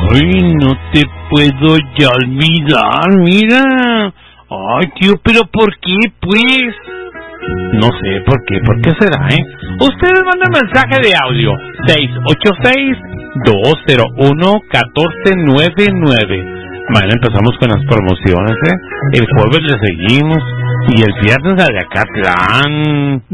Ay, no te puedo ya olvidar, mira. Ay, tío, pero ¿por qué, pues? No sé por qué será, ¿eh? Ustedes mandan mensaje de audio 686-201-1499. Mañana empezamos con las promociones, ¿eh? El jueves le seguimos y el viernes la de Acatlán.